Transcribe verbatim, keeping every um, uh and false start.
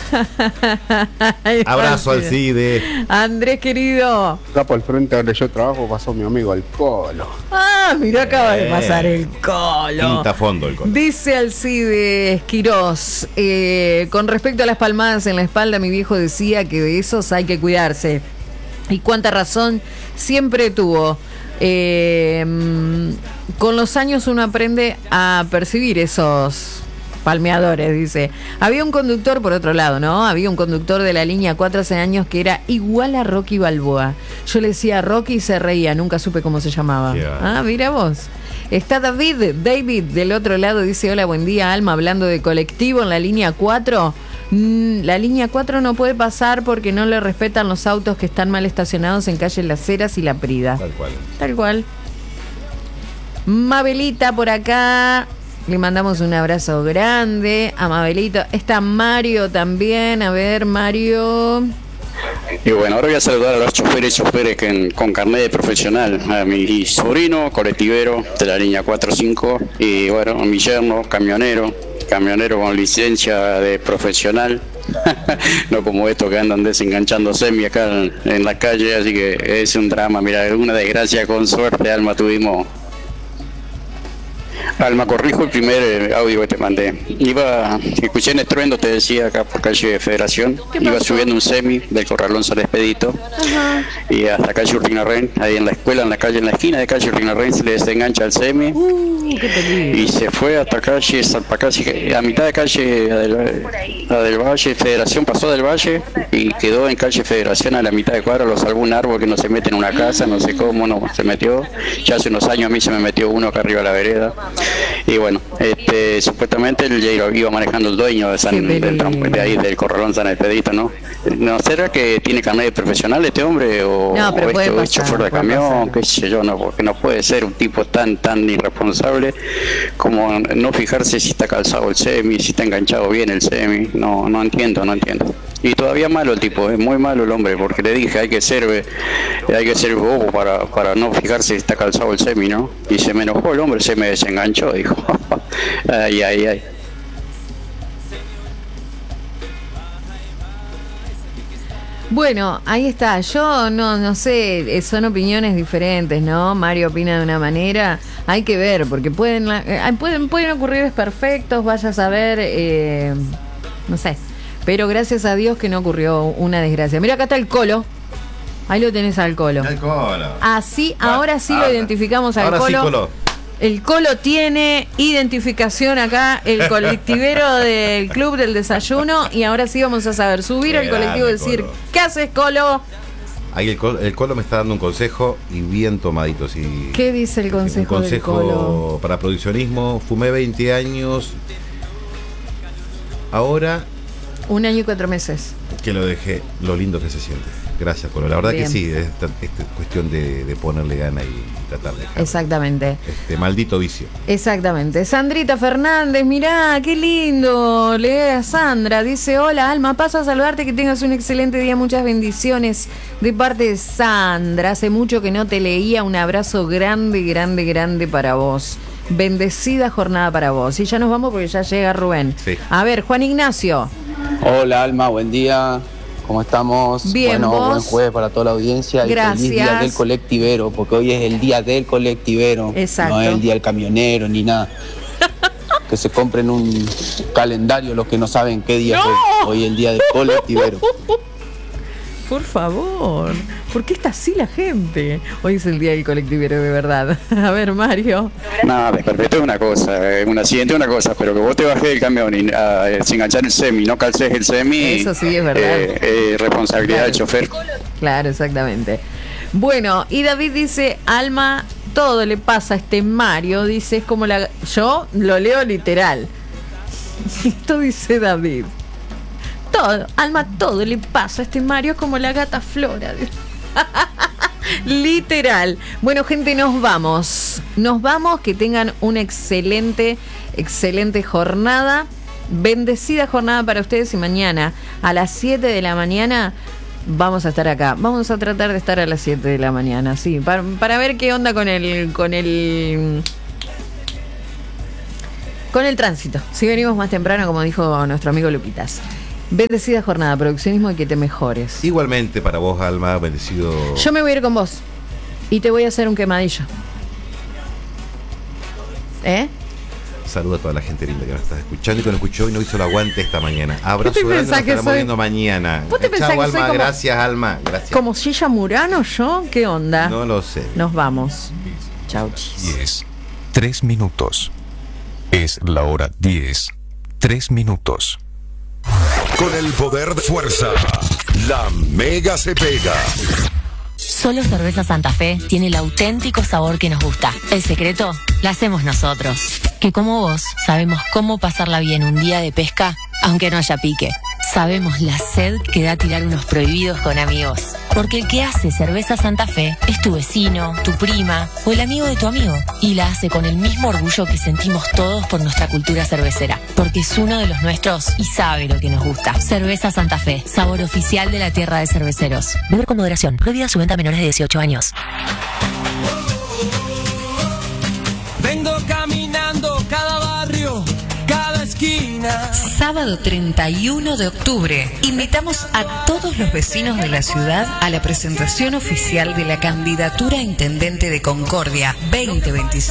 Abrazo al CIDE. Andrés, querido. Acá por el frente donde yo trabajo pasó mi amigo el Colo. Ah, mirá, acaba de pasar el Colo. Pinta fondo el Colo. Dice Alcide Quirós, eh, con respecto a las palmadas en la espalda, mi viejo decía que de esos hay que cuidarse. Y cuánta razón siempre tuvo. Eh, con los años uno aprende a percibir esos palmeadores, dice. Había un conductor, por otro lado, ¿no? Había un conductor de la línea cuatro hace años que era igual a Rocky Balboa. Yo le decía Rocky y se reía, nunca supe cómo se llamaba. Yeah. Ah, mira vos. Está David, David del otro lado, dice: hola, buen día, Alma, hablando de colectivo en la línea cuatro. La línea cuatro no puede pasar porque no le respetan los autos que están mal estacionados en calle Las Heras y La Prida. Tal cual. Tal cual. Mabelita por acá. Le mandamos un abrazo grande a Mabelito. Está Mario también. A ver, Mario. Y bueno, ahora voy a saludar a los choferes choferes que, con carnet de profesional. A mi sobrino, colectivero de la línea cuatro cinco. Y bueno, a mi yerno, camionero. Camionero con licencia de profesional. No como estos que andan desenganchando semi acá en, en la calle. Así que es un drama. Mira, una desgracia, con suerte, Alma, tuvimos. Alma, corrijo el primer audio que te mandé. Iba, escuché en estruendo, te decía, acá por calle Federación. Iba subiendo un semi del Corralón San Expedito. Ajá. Y hasta calle Urrinarren, ahí en la escuela, en la calle, en la esquina de calle Urrinarren, se le desengancha el semi. Uh, qué peligro. Y se fue hasta calle Salpacasi, a mitad de calle a del, a del Valle, Federación pasó del Valle y quedó en calle Federación a la mitad de cuadra. Lo salvó un árbol que no se mete en una casa, no sé cómo, no se metió. Ya hace unos años a mí se me metió uno acá arriba de la vereda. Y bueno, este, supuestamente él ya iba manejando el dueño de, San, del, de ahí del Corralón San Expedito, ¿no? ¿No será que tiene carnet profesional este hombre o, no, pero o este, es chofer de camión? Pasar. Qué sé yo, no, porque no puede ser un tipo tan tan irresponsable como no fijarse si está calzado el semi, si está enganchado bien el semi. No, no entiendo, no entiendo. Y todavía malo el tipo, es muy malo el hombre, porque le dije, hay que ser hay que ser bobo para, para no fijarse si está calzado el semi, ¿no? Y se me enojó el hombre, se me desenganchó, dijo. Ay, ay, ay. Bueno, ahí está. Yo no, no sé, son opiniones diferentes, ¿no? Mario opina de una manera. Hay que ver, porque pueden, eh, pueden, pueden ocurrir desperfectos, vaya a saber, eh, no sé. Pero gracias a Dios que no ocurrió una desgracia. Mira, acá está el Colo. Ahí lo tenés al Colo. El Colo. Así, Va, ahora sí ahora. Lo identificamos al ahora Colo. Sí, Colo. El Colo tiene identificación acá, el colectivero del Club del Desayuno. Y ahora sí vamos a saber subir al colectivo y decir, Colo. ¿Qué haces, Colo? Ahí el Colo, el Colo me está dando un consejo y bien tomadito. Si, ¿Qué dice el consejo, un consejo del Colo? Para produccionismo. Fumé veinte años. Ahora... Un año y cuatro meses. Que lo dejé, lo lindo que se siente. Gracias, Colo. La verdad Bien. Que sí, es, es cuestión de, de ponerle gana y tratar de dejar. Exactamente. Este maldito vicio. Exactamente. Sandrita Fernández, mirá, qué lindo. Lee a Sandra, dice: hola, Alma, paso a saludarte, que tengas un excelente día, muchas bendiciones de parte de Sandra. Hace mucho que no te leía, un abrazo grande, grande, grande para vos. Bendecida jornada para vos. Y ya nos vamos porque ya llega Rubén. Sí. A ver, Juan Ignacio. Hola, Alma, buen día. ¿Cómo estamos? Bien, bueno, ¿vos? Buen jueves para toda la audiencia. Gracias. Y feliz día del colectivero, porque hoy es el día del colectivero. Exacto. No es el día del camionero ni nada. Que se compren un calendario los que no saben qué día ¡No! Es hoy. Hoy es el día del colectivero. Por favor, ¿por qué está así la gente? Hoy es el día del colectivero de verdad. A ver, Mario. Nada, desperfecto es una cosa, un accidente es una cosa, pero que vos te bajes del camión y uh, sin enganchar el semi, no calces el semi. Eso sí es verdad. Eh, eh, responsabilidad claro. Del chofer. Claro, exactamente. Bueno, y David dice: Alma, todo le pasa a este Mario. Dice, es como la... Yo lo leo literal. Esto dice David. Todo, Alma, todo le pasa a este Mario como la gata Flora. Literal. Bueno, gente, nos vamos. Nos vamos, que tengan una excelente, excelente jornada. Bendecida jornada para ustedes. Y mañana a las siete de la mañana vamos a estar acá. Vamos a tratar de estar a las siete de la mañana, sí, para, para ver qué onda con el con el con el tránsito. Si venimos más temprano, como dijo nuestro amigo Luquitas. Bendecida jornada, produccionismo y que te mejores. Igualmente para vos, Alma, bendecido. Yo me voy a ir con vos y te voy a hacer un quemadillo. ¿Eh? Saludo a toda la gente linda que nos está escuchando y que nos escuchó y no hizo el aguante esta mañana. Abrazo ¿Vos te grande, pensás nos que estaremos soy- viendo mañana. ¿Vos te pensás Chao, que Alma, soy como- gracias, Alma. Gracias. ¿Como Silla Murano yo? ¿Qué onda? No lo sé. Nos vamos. Chau, chis. diez, tres minutos. Es la hora diez, tres minutos. Con el poder de fuerza, la Mega se pega. Solo Cerveza Santa Fe tiene el auténtico sabor que nos gusta. El secreto lo hacemos nosotros, que como vos sabemos cómo pasarla bien un día de pesca, aunque no haya pique. Sabemos la sed que da tirar unos prohibidos con amigos. Porque el que hace Cerveza Santa Fe es tu vecino, tu prima o el amigo de tu amigo. Y la hace con el mismo orgullo que sentimos todos por nuestra cultura cervecera. Porque es uno de los nuestros y sabe lo que nos gusta. Cerveza Santa Fe, sabor oficial de la tierra de cerveceros. Beber con moderación. Prohibida su venta a menores de dieciocho años. Vengo caminando cada barrio, cada esquina. Sábado treinta y uno de octubre, invitamos a todos los vecinos de la ciudad a la presentación oficial de la candidatura a intendente de Concordia veinte veinticinco.